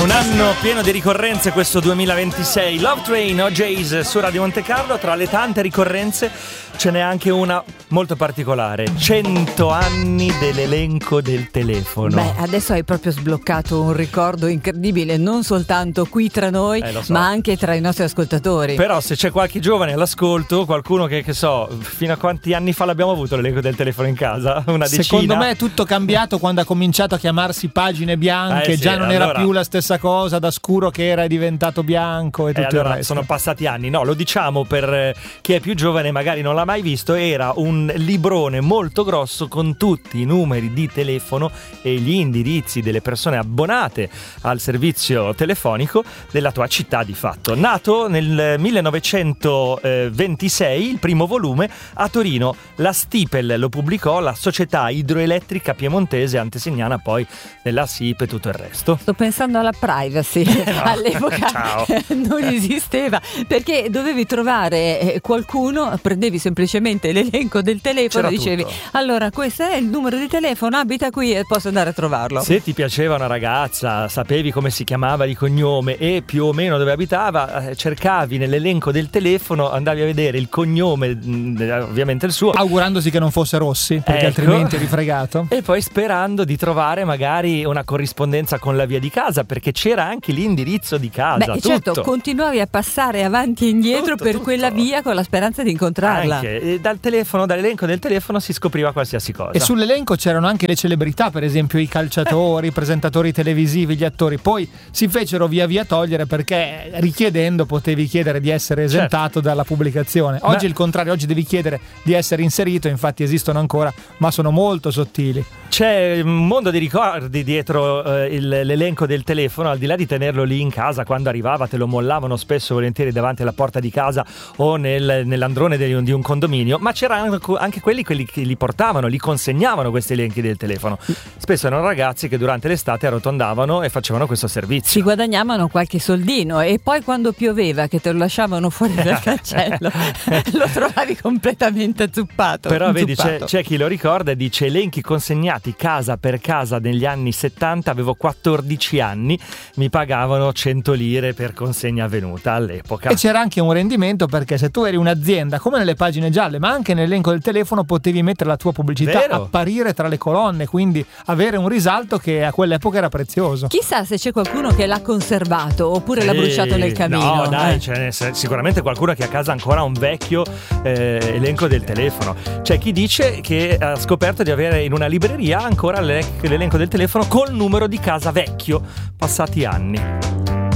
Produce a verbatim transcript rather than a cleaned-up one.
un anno pieno di ricorrenze questo duemilaventisei. Love Train, O J's su Radio Monte Carlo. Tra le tante ricorrenze ce n'è anche una molto particolare: cento anni dell'elenco del telefono. Beh, adesso hai proprio sbloccato un ricordo incredibile, non soltanto qui tra noi, eh, so. ma anche tra i nostri ascoltatori. Però se c'è qualche giovane all'ascolto, qualcuno che, che so, fino a quanti anni fa l'abbiamo avuto l'elenco del telefono in casa? Una decina? Secondo me è tutto cambiato quando ha cominciato a chiamarsi pagine bianche, eh sì, già non allora... era più la stessa cosa, da scuro che era diventato bianco e tutto eh, allora, il resto. Sono passati anni, no, lo diciamo per chi è più giovane e magari non l'ha mai visto. Era un librone molto grosso con tutti i numeri di telefono e gli indirizzi delle persone abbonate al servizio telefonico della tua città di fatto. Nato nel millenovecentoventisei, il primo volume a Torino, la Stipel lo pubblicò, la Società Idroelettrica Piemontese, antesignana poi della S I P e tutto il resto. Sto pensando alla privacy. No. All'epoca Ciao. non esisteva, perché dovevi trovare qualcuno, prendevi semplicemente l'elenco del telefono e dicevi tutto. allora questo è il numero di telefono, abita qui e posso andare a trovarlo. Se ti piaceva una ragazza, sapevi come si chiamava di cognome e più o meno dove abitava, eh, cercavi nell'elenco del telefono, andavi a vedere il cognome, mh, ovviamente il suo, augurandosi che non fosse Rossi, perché ecco, altrimenti eri fregato, e poi sperando di trovare magari una corrispondenza con la via di casa, perché c'era anche l'indirizzo di casa. Beh, tutto. certo, continuavi a passare avanti e indietro Tutto, per tutto. quella via con la speranza di incontrarla. Anche, e dal telefono, dall'elenco del telefono si scopriva qualsiasi cosa. e sull'elenco c'erano anche le celebrità, per esempio i calciatori, i presentatori televisivi, gli attori. Poi si fecero via via togliere, perché richiedendo potevi chiedere di essere esentato certo. dalla pubblicazione. Oggi Ma... è il contrario, oggi devi chiedere di essere inserito, infatti esistono ancora, ma sono molto sottili. C'è un mondo di ricordi dietro eh, il, l'elenco del telefono, al di là di tenerlo lì in casa. Quando arrivava te lo mollavano spesso e volentieri davanti alla porta di casa o nel, nell'androne di un, di un condominio, ma c'erano anche quelli, quelli che li portavano, li consegnavano questi elenchi del telefono. Spesso erano ragazzi che durante l'estate arrotondavano e facevano questo servizio. Si guadagnavano qualche soldino e poi quando pioveva che te lo lasciavano fuori dal cancello lo trovavi completamente zuppato. Però vedi, c'è, zuppato. c'è chi lo ricorda e dice: elenchi consegnati casa per casa negli anni settanta, avevo quattordici anni, mi pagavano cento lire per consegna avvenuta all'epoca. E c'era anche un rendimento, perché se tu eri un'azienda, come nelle pagine gialle, ma anche nell'elenco del telefono, potevi mettere la tua pubblicità, Vero? apparire tra le colonne, quindi avere un risalto che a quell'epoca era prezioso. Chissà se c'è qualcuno che l'ha conservato oppure l'ha bruciato nel camino. No, dai, eh. c'è sicuramente qualcuno che ha a casa ancora un vecchio eh, elenco del telefono. C'è chi dice che ha scoperto di avere in una libreria ancora l'elenco del telefono col numero di casa vecchio, passati anni.